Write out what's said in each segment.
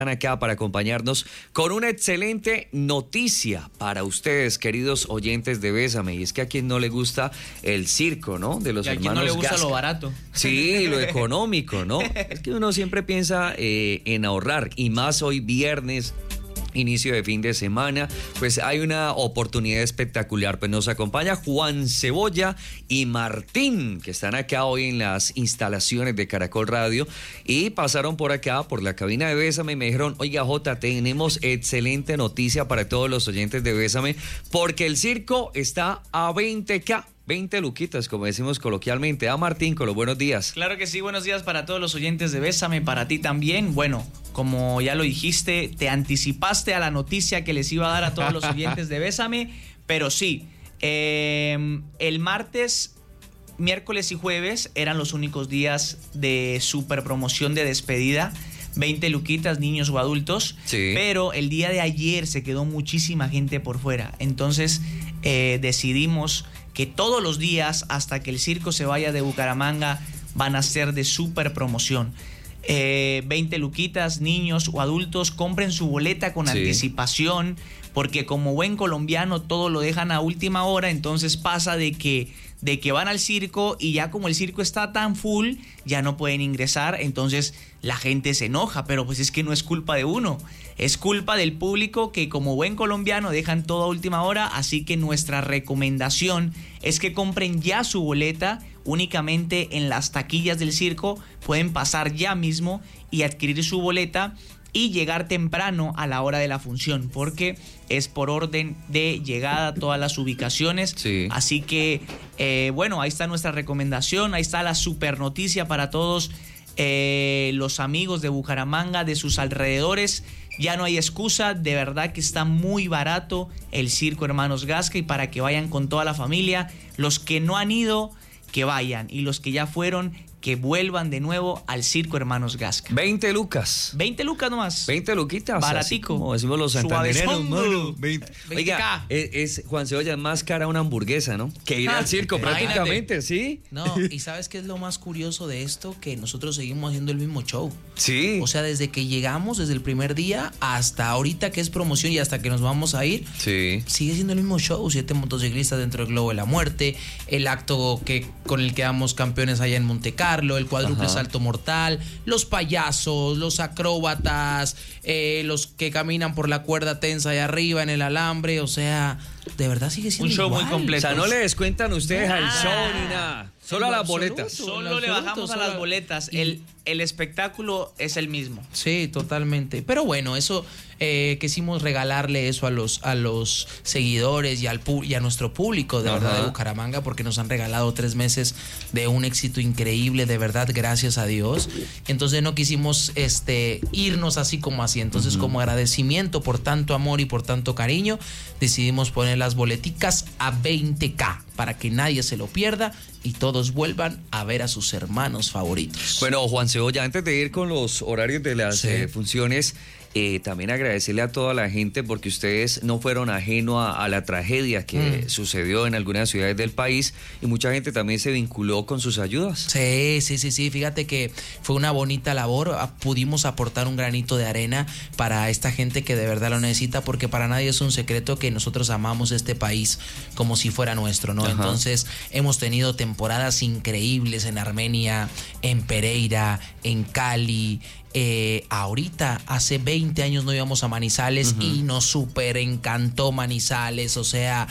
acá para acompañarnos con una excelente noticia para ustedes, queridos oyentes de Bésame. Y es que a quien no le gusta el circo, ¿no? De los hermanos Gasca. A quien no le gusta lo barato. Sí, lo económico, ¿no? Es que uno siempre piensa en ahorrar, y más hoy viernes, inicio de fin de semana, pues hay una oportunidad espectacular. Pues nos acompaña Juan Cebolla y Martín, que están acá hoy en las instalaciones de Caracol Radio y pasaron por acá, por la cabina de Bésame, y me dijeron: oiga, Jota, tenemos excelente noticia para todos los oyentes de Bésame, porque el circo está a 20K. 20 luquitas, como decimos coloquialmente. Martín, con los buenos días. Claro que sí, buenos días para todos los oyentes de Bésame, para ti también. Bueno, como ya lo dijiste, te anticipaste a la noticia que les iba a dar a todos los oyentes de Bésame, pero sí, el martes, miércoles y jueves eran los únicos días de super promoción de despedida. 20 luquitas, niños o adultos, sí. Pero el día de ayer se quedó muchísima gente por fuera. Entonces decidimos que todos los días, hasta que el circo se vaya de Bucaramanga, van a ser de super promoción. 20 luquitas, niños o adultos, compren su boleta con anticipación, porque como buen colombiano todo lo dejan a última hora. Entonces pasa de que van al circo y ya como el circo está tan full, ya no pueden ingresar. Entonces la gente se enoja, pero pues es que no es culpa de uno, es culpa del público, que como buen colombiano dejan todo a última hora. Así que nuestra recomendación es que compren ya su boleta únicamente en las taquillas del circo. Pueden pasar ya mismo y adquirir su boleta y llegar temprano a la hora de la función, porque es por orden de llegada todas las ubicaciones. Sí. Así que, bueno, ahí está nuestra recomendación, ahí está la super noticia para todos los amigos de Bucaramanga, de sus alrededores. Ya no hay excusa, de verdad que está muy barato el circo Hermanos Gasca, y para que vayan con toda la familia. Los que no han ido, que vayan, y los que ya fueron, que vuelvan de nuevo al circo Hermanos Gasca. 20 lucas. 20 lucas nomás. 20 luquitas. Baratico. Como decimos los santandereanos. Oiga, 20K. Juan Cebolla, es más cara una hamburguesa, ¿no? Que ir al circo prácticamente, ¿sí? No, y ¿sabes qué es lo más curioso de esto? Que nosotros seguimos haciendo el mismo show. Sí. O sea, desde que llegamos, desde el primer día hasta ahorita que es promoción y hasta que nos vamos a ir, sí, sigue siendo el mismo show. 7 motociclistas dentro del Globo de la Muerte, el acto con el que damos campeones allá en Montecarlo, el cuádruple salto mortal, los payasos, los acróbatas, los que caminan por la cuerda tensa allá arriba en el alambre. O sea, de verdad sigue siendo un show igual. Muy completo. O sea, no le descuentan ustedes al show ni nada. Solo a las boletas. Solo le bajamos a las boletas. El espectáculo es el mismo. Sí, totalmente. Pero bueno, eso quisimos regalarle eso a los seguidores y a nuestro público de verdad de Bucaramanga, porque nos han regalado 3 meses de un éxito increíble, de verdad, gracias a Dios. Entonces no quisimos irnos así como así. Entonces, como agradecimiento por tanto amor y por tanto cariño, decidimos poner las boleticas a 20K para que nadie se lo pierda y todos vuelvan a ver a sus hermanos favoritos. Bueno, Juan Cebolla, antes de ir con los horarios de las funciones, también agradecerle a toda la gente, porque ustedes no fueron ajeno a la tragedia que sucedió en algunas ciudades del país, y mucha gente también se vinculó con sus ayudas. Sí, fíjate que fue una bonita labor. Pudimos aportar un granito de arena para esta gente que de verdad lo necesita, porque para nadie es un secreto que nosotros amamos este país como si fuera nuestro, ¿no? Entonces hemos tenido temporadas increíbles en Armenia, en Pereira, en Cali. Ahorita, hace 20 años no íbamos a Manizales y nos súper encantó Manizales. O sea,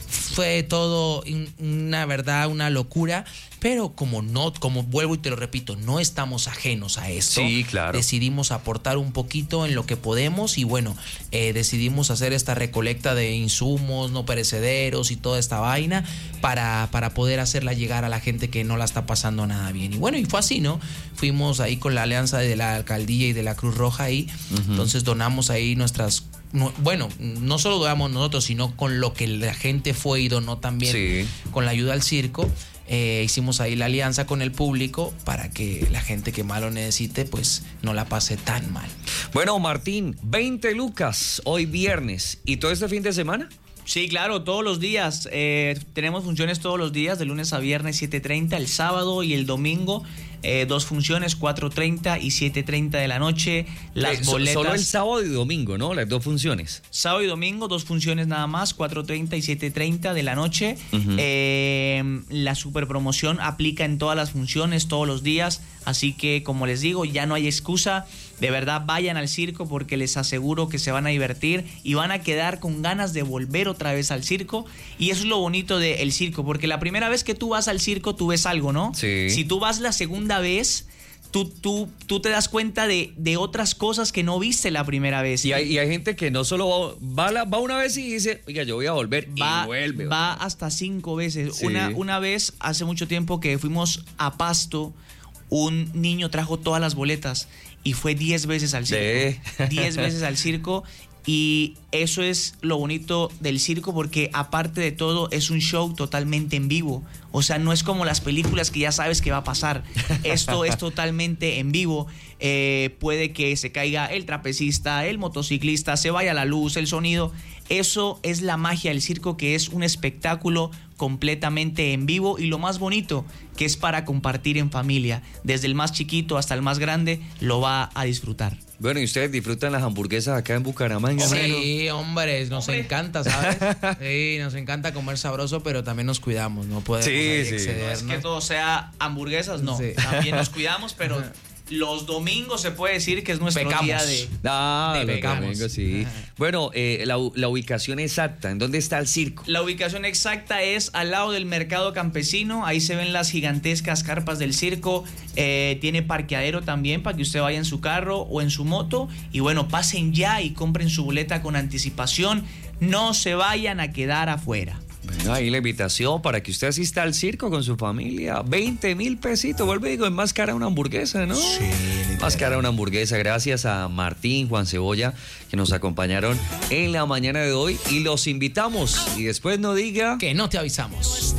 fue todo una verdad, una locura. Pero como vuelvo y te lo repito, no estamos ajenos a esto. Sí, claro. Decidimos aportar un poquito en lo que podemos y bueno, decidimos hacer esta recolecta de insumos no perecederos y toda esta vaina para poder hacerla llegar a la gente que no la está pasando nada bien. Y bueno, y fue así, ¿no? Fuimos ahí con la alianza de la alcaldía y de la Cruz Roja ahí. Entonces donamos ahí nuestras... Bueno, no solo donamos nosotros, sino con lo que la gente fue y donó también con la ayuda al circo. Hicimos ahí la alianza con el público para que la gente que más lo necesite pues no la pase tan mal. Bueno, Martín, 20 lucas hoy viernes. ¿Y todo este fin de semana? Sí, claro, todos los días. Tenemos funciones todos los días, de lunes a viernes 7:30, el sábado y el domingo. 2 funciones, 4:30 y 7:30 de la noche. Las boletas. Solo el sábado y domingo, ¿no? Las 2 funciones. Sábado y domingo, 2 funciones nada más, 4:30 y 7:30 de la noche. La super promoción aplica en todas las funciones, todos los días. Así que, como les digo, ya no hay excusa. De verdad, vayan al circo porque les aseguro que se van a divertir y van a quedar con ganas de volver otra vez al circo. Y eso es lo bonito del circo, porque la primera vez que tú vas al circo, tú ves algo, ¿no? Sí. Si tú vas la segunda vez, tú te das cuenta de otras cosas que no viste la primera vez. Y hay gente que no solo va una vez y dice, oiga, yo voy a volver, y vuelve. Va hasta 5 veces. Sí. Una vez, hace mucho tiempo que fuimos a Pasto, un niño trajo todas las boletas y fue 10 veces al circo. 10 veces al circo. Y eso es lo bonito del circo, porque aparte de todo es un show totalmente en vivo. O sea, no es como las películas que ya sabes que va a pasar. Esto es totalmente en vivo. Puede que se caiga el trapecista, el motociclista, se vaya la luz, el sonido. Eso es la magia del circo, que es un espectáculo completamente en vivo, y lo más bonito, que es para compartir en familia. Desde el más chiquito hasta el más grande lo va a disfrutar. Bueno, ¿y ustedes disfrutan las hamburguesas acá en Bucaramanga? Sí, hombre, nos encanta, ¿sabes? Sí, nos encanta comer sabroso, pero también nos cuidamos, no podemos excedernos. No es que todo sea hamburguesas, no. Sí. También nos cuidamos, pero los domingos se puede decir que es nuestro día de domingo, sí. Bueno, la ubicación exacta, ¿en dónde está el circo? La ubicación exacta es al lado del mercado campesino. Ahí se ven las gigantescas carpas del circo. Tiene parqueadero también para que usted vaya en su carro o en su moto. Y bueno, pasen ya y compren su boleta con anticipación. No se vayan a quedar afuera. Bueno, ahí la invitación para que usted asista al circo con su familia. 20,000 pesitos. Vuelvo y digo, es más cara una hamburguesa, ¿no? Sí. Más cara una hamburguesa. Gracias a Martín, Juan Cebolla, que nos acompañaron en la mañana de hoy. Y los invitamos. Y después no diga que no te avisamos.